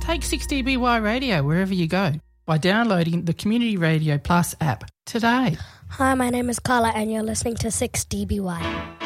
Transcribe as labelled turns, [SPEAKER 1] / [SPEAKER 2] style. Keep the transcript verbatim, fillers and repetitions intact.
[SPEAKER 1] Take six D B Y Radio wherever you go by downloading the Community Radio Plus app today.
[SPEAKER 2] Hi, my name is Carla and you're listening to six D B Y.